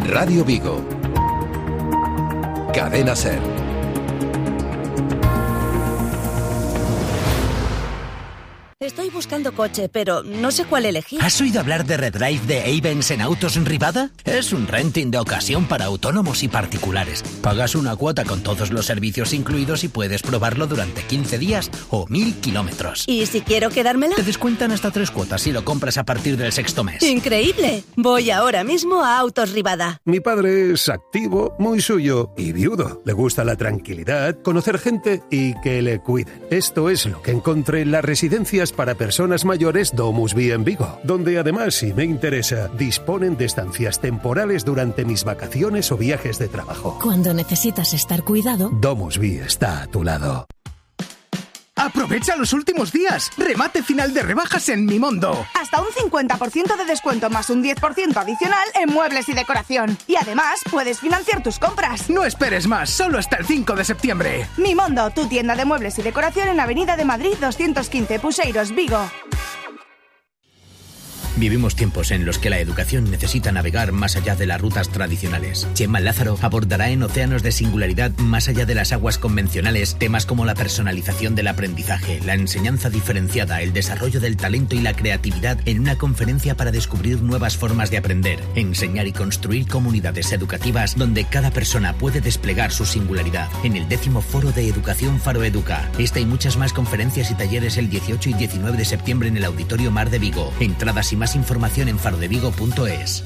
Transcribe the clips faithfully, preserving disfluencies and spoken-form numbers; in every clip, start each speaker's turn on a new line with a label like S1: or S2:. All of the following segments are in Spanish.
S1: Radio Vigo. Cadena SER.
S2: Estoy buscando coche, pero no sé cuál elegir.
S3: ¿Has oído hablar de Redrive de Ayvens en Autos en Rivada? Es un renting de ocasión para autónomos y particulares. Pagas una cuota con todos los servicios incluidos y puedes probarlo durante quince días o mil kilómetros.
S2: ¿Y si quiero quedármela?
S3: Te descuentan hasta tres cuotas si lo compras a partir del sexto mes.
S2: ¡Increíble! Voy ahora mismo a Autos Rivada.
S4: Mi padre es activo, muy suyo y viudo. Le gusta la tranquilidad, conocer gente y que le cuiden. Esto es lo que encontré en las residencias para personas mayores Domusvi en Vigo, donde además, si me interesa, disponen de estancias temporales durante mis vacaciones o viajes de trabajo.
S5: Cuando necesitas estar cuidado,
S4: Domusvi está a tu lado.
S6: ¡Aprovecha los últimos días! ¡Remate final de rebajas en Mimondo!
S7: Hasta un cincuenta por ciento de descuento más un diez por ciento adicional en muebles y decoración. Y además, puedes financiar tus compras.
S6: No esperes más, solo hasta el cinco de septiembre.
S7: Mimondo, tu tienda de muebles y decoración en Avenida de Madrid doscientos quince, Puseiros, Vigo.
S3: Vivimos tiempos en los que la educación necesita navegar más allá de las rutas tradicionales. Chema Lázaro abordará en Océanos de Singularidad, más allá de las aguas convencionales, temas como la personalización del aprendizaje, la enseñanza diferenciada, el desarrollo del talento y la creatividad en una conferencia para descubrir nuevas formas de aprender, enseñar y construir comunidades educativas donde cada persona puede desplegar su singularidad. En el décimo Foro de Educación Faro Educa. Esta y muchas más conferencias y talleres el dieciocho y diecinueve de septiembre en el Auditorio Mar de Vigo. Entradas y más información en farodevigo punto es.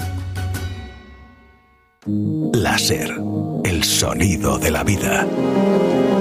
S8: Láser, el sonido de la vida.